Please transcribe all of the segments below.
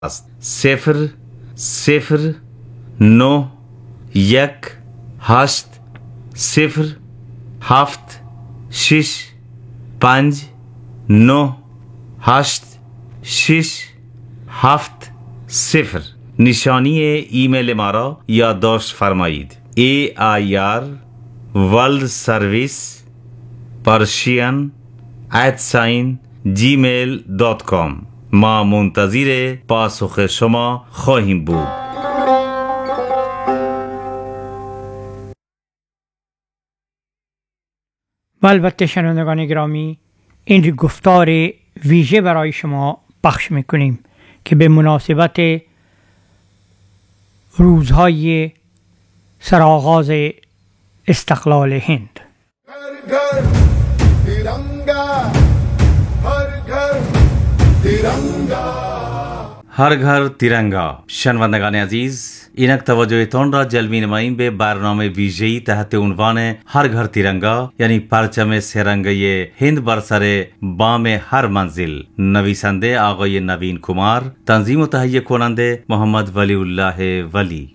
است. 0091086598670. نشانی ایمیل ما را یادداشت فرمایید. AIR World Service Persian@gmail.com. ما منتظر پاسخ شما خواهیم بود. و البته شنوندگان گرامی، این گفتار ویژه برای شما پخش میکنیم که به مناسبت روزهای سرآغاز استقلال هند. هر گھر تیرنگا. شنوندگان عزیز، اینک توجهتان را جلب می‌نماییم به برنامه ویژه‌ای تحت عنوان هر گھر تیرنگا، یعنی پرچم سه‌رنگی هند بر سر بام هر منزل. نویسنده آقای نوین کمار، تنظیم و تهیه کننده محمد ولی الله ولی.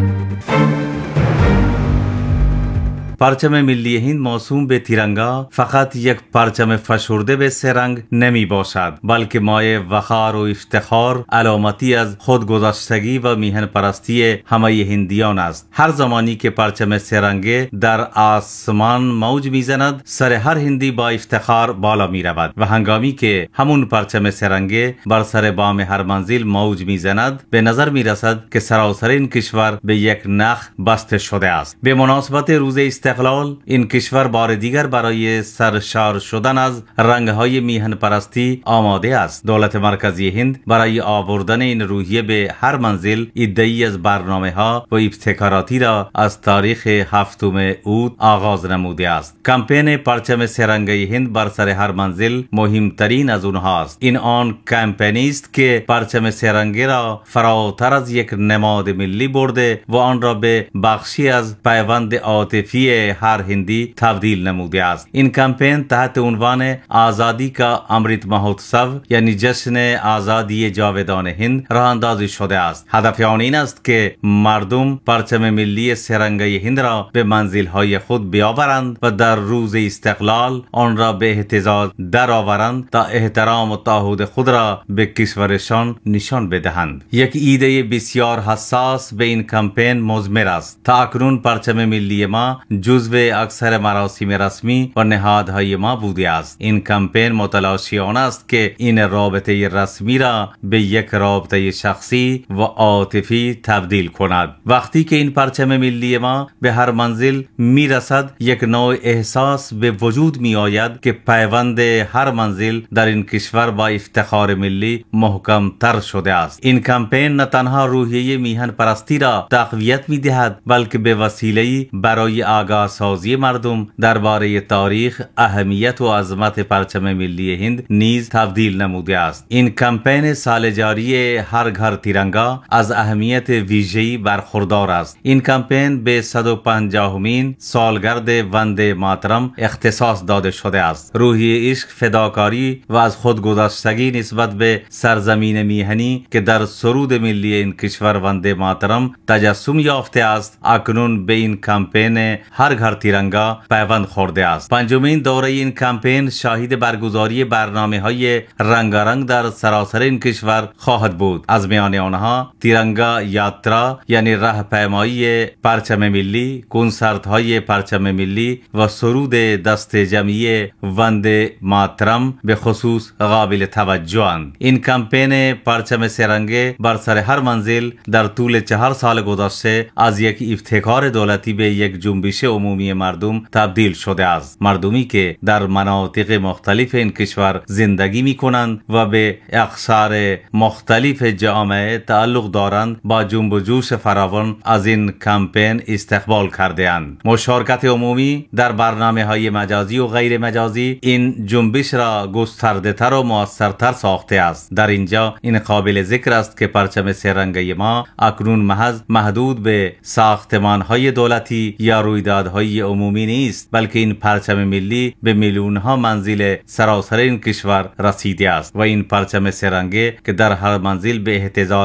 پرچم ملی هند موسوم به تیرنگا فقط یک پرچم فشرده به سه رنگ نمی باشد، بلکه مایه وقار و افتخار، علامتی از خودگذشتگی و میهن پرستی همه هندیان است. هر زمانی که پرچم سه رنگه در آسمان موج میزند، سر هر هندی با افتخار بالا می رود و هنگامی که همون پرچم سه رنگه بر سر بام هر منزل موج میزند، به نظر می رسد که سراسر این کشور به یک نخ بسته شده است. به مناسبت روز استقلال، این کشور بار دیگر برای سرشار شدن از رنگ‌های میهن پرستی آماده است. دولت مرکزی هند برای آوردن این روحیه به هر منزل عده‌ای از برنامه‌ها و ابتکاراتی را از تاریخ 7 اوت آغاز نموده است. کمپین پرچم سه‌رنگی هند بر سر هر منزل مهمترین از اونها است. این آن کمپینی است که پرچم سه‌رنگی را فراتر از یک نماد ملی برده و آن را به بخشی از پیوند عاطفی هر هندی تبدیل نموده است. این کمپین تحت عنوان آزادی کا امرت مهوتسو، یعنی جشن آزادی جاودان هند، راه اندازی شده است. هدف آن این است که مردم پرچم ملی سه‌رنگی هند را به منزل‌های خود بیاورند و در روز استقلال آن را به اهتزاز درآورند تا احترام و تعهد خود را به کشورشان نشان بدهند. یک ایده بسیار حساس به این کمپین مضمر است. تا اکنون پرچم ملی ما جزو اکثر مراسم رسمی و نهادهای ما بوده است. این کمپین متلاشی آن است که این رابطه رسمی را به یک رابطه شخصی و عاطفی تبدیل کند. وقتی که این پرچم ملی ما به هر منزل می رسد، یک نوع احساس به وجود می آید که پیوند هر منزل در این کشور با افتخار ملی محکم تر شده است. این کمپین نه تنها روحیه میهن پرستی را تقویت می دهد، بلکه به وسیله برای آگاه سازی مردم درباره تاریخ، اهمیت و عظمت پرچم ملی هند نیز تبدیل نموده است. این کمپین سال جاری هر گھر تیرنگا از اهمیت ویژه‌ای برخوردار است. این کمپین به 150مین سالگرد وندے ماترم اختصاص داده شده است. روحی عشق، فداکاری و از خودگذشتگی نسبت به سرزمین میهنی که در سرود ملی این کشور وندے ماترم تجسم یافته است، اکنون به این کمپین هر گھر تیرنگا پیوند خورده است. پنجمین دوره این کمپین شاهد برگزاری برنامه‌های رنگارنگ در سراسر این کشور خواهد بود. از میان آنها تیرنگا یاترا، یعنی راهپیمایی پرچم ملی، کنسرت‌های پرچم ملی و سرود دست جمعی وندے ماترم به خصوص قابل توجه‌اند. این کمپین پرچم سه‌رنگی بر سر هر منزل در طول 4 سال گذشته از یک ابتکار دولتی به یک جنبش عمومی مردم تبدیل شده است. مردمی که در مناطق مختلف این کشور زندگی می کنند و به اقشار مختلف جامعه تعلق دارند، با جنب و جوش فراوان از این کمپین استقبال کرده اند. مشارکت عمومی در برنامه‌های مجازی و غیر مجازی این جنبش را گسترده تر و مؤثرتر ساخته است. در اینجا این قابل ذکر است که پرچم سه‌رنگی ما اکنون محض محدود به ساختمان‌های دولتی یا رویدادهای رویدادهای عمومی نیست، بلکه این پرچم ملی به میلیون ها منزل سراسر این کشور رسیده است و این پرچم سه‌رنگه که در هر منزل به اهتزاز